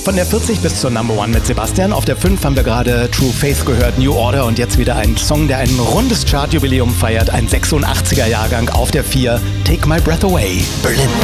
Von der 40 bis zur Number One mit Sebastian. Auf der 5 haben wir gerade True Faith gehört, New Order, und jetzt wieder ein Song, der ein rundes Chartjubiläum feiert, ein 86er Jahrgang. Auf der 4 Take My Breath Away, Berlin.